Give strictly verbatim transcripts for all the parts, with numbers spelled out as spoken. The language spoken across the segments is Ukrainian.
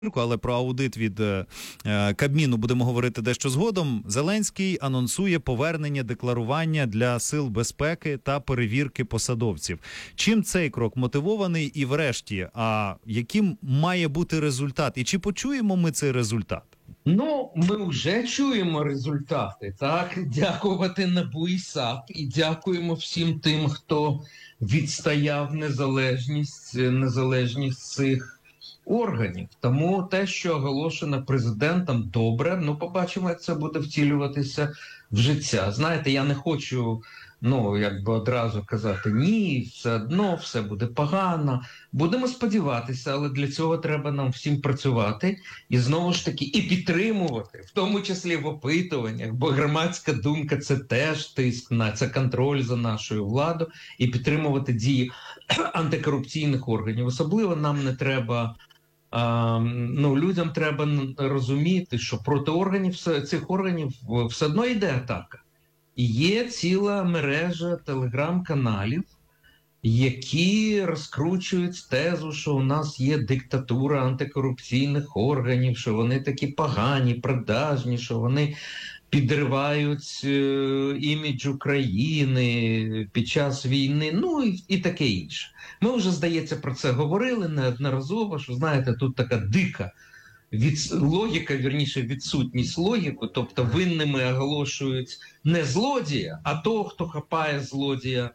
Але про аудит від е, Кабміну будемо говорити дещо згодом. Зеленський анонсує повернення декларування для сил безпеки та перевірки посадовців. Чим цей крок мотивований і врешті, а яким має бути результат? І чи почуємо ми цей результат? Ну, ми вже чуємо результати, так? Дякувати НАБУ і САП. І дякуємо всім тим, хто відстояв незалежність, незалежність цих органів. Тому те, що оголошено президентом, добре. Ну, побачимо, як це буде втілюватися в життя. Знаєте, я не хочу, ну, якби одразу казати, ні, все одно, все буде погано. Будемо сподіватися, але для цього треба нам всім працювати. І знову ж таки, і підтримувати, в тому числі в опитуваннях, бо громадська думка – це теж тиск на, це контроль за нашою владою, і підтримувати дії антикорупційних органів. Особливо нам не треба... А, ну, людям треба розуміти, що проти органів, цих органів все одно йде атака. І є ціла мережа телеграм-каналів, які розкручують тезу, що у нас є диктатура антикорупційних органів, що вони такі погані, продажні, що вони підривають е, імідж України під час війни, ну і, і таке інше. Ми вже, здається, про це говорили неодноразово, що, знаєте, тут така дика від, логіка, вірніше, відсутність логіки, тобто винними оголошують не злодія, а того, хто хапає злодія,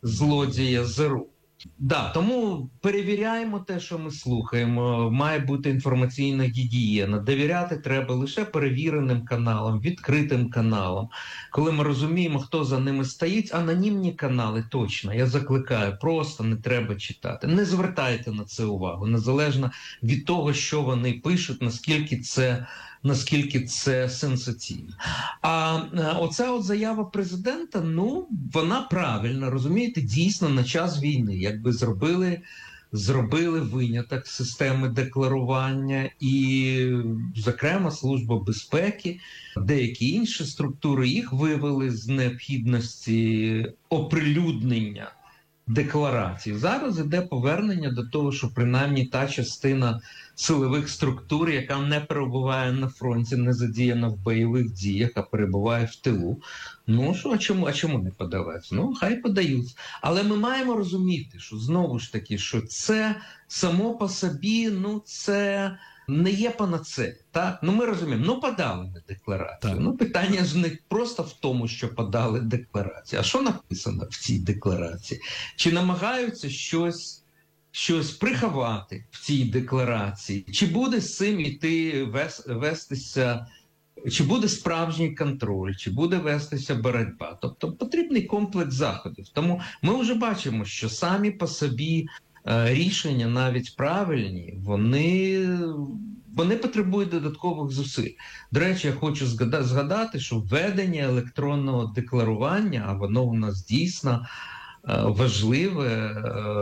злодія за руку. Да, тому перевіряємо те, що ми слухаємо. Має бути інформаційна гігієна. Довіряти треба лише перевіреним каналам, відкритим каналам. Коли ми розуміємо, хто за ними стоїть, анонімні канали точно, я закликаю, просто не треба читати. Не звертайте на це увагу, незалежно від того, що вони пишуть, наскільки це... наскільки це сенсаційно. А оця от заява президента, ну, вона правильна, розумієте, дійсно на час війни, якби зробили, зробили виняток системи декларування і, зокрема, Служба безпеки, деякі інші структури, їх вивели з необхідності оприлюднення декларацій. Зараз іде повернення до того, що принаймні та частина силових структур, яка не перебуває на фронті, не задіяна в бойових діях, а перебуває в тилу. Ну, що, а чому, а чому не подавати? Ну, хай подають. Але ми маємо розуміти, що знову ж таки, що це само по собі, ну, це не є панацея, так? Ну, ми розуміємо, ну, подали ми декларацію. Так. Ну, питання ж не просто в тому, що подали декларацію. А що написано в цій декларації? Чи намагаються щось, щось приховати в цій декларації? Чи буде з цим іти вес, вестися, чи буде справжній контроль, чи буде вестися боротьба? Тобто потрібний комплекс заходів. Тому ми вже бачимо, що самі по собі рішення, навіть правильні, вони, вони потребують додаткових зусиль. До речі, я хочу згадати, що введення електронного декларування, а воно у нас дійсно важливе,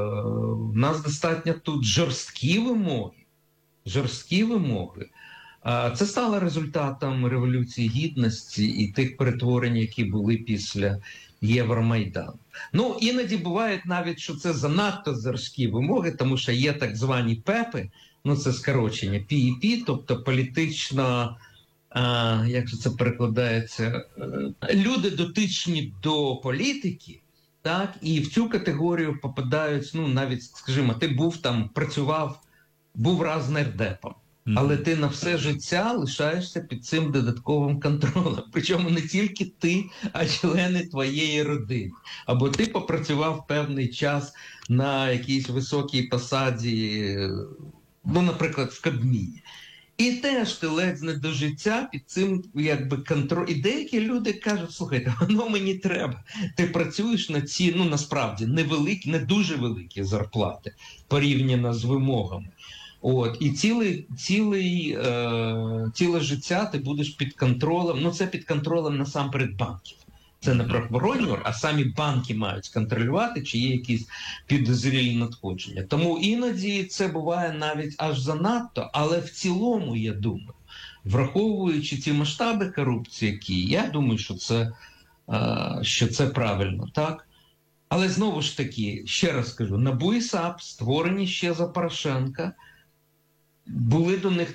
у нас достатньо тут жорсткі вимоги. Жорсткі вимоги. Це стало результатом Революції Гідності і тих перетворень, які були після Євромайдану. Ну, іноді буває навіть, що це занадто жорсткі вимоги, тому що є так звані ПЕПи, ну це скорочення, пі і пі, тобто політично, а, як же це перекладається, люди дотичні до політики, так, і в цю категорію попадають, ну навіть, скажімо, ти був там, працював, був раз нардепом. Але ти на все життя лишаєшся під цим додатковим контролем. Причому не тільки ти, а члени твоєї родини. Або ти попрацював певний час на якійсь високій посаді, ну, наприклад, в Кабміні. І теж ти ледь не до життя під цим якби контроль. І деякі люди кажуть, слухайте, воно мені треба. Ти працюєш на ці, ну насправді, невеликі, не дуже великі зарплати порівняно з вимогами. От, і цілий, цілий, е, ціле життя ти будеш під контролем, ну це під контролем насамперед банків. Це не правоохоронні, а самі банки мають контролювати, чи є якісь підозрілі надходження. Тому іноді це буває навіть аж занадто, але в цілому, я думаю, враховуючи ті масштаби корупції, які, я думаю, що це, е, що це правильно, так? Але знову ж таки, ще раз скажу, НАБУ і САП створені ще за Порошенка, були до них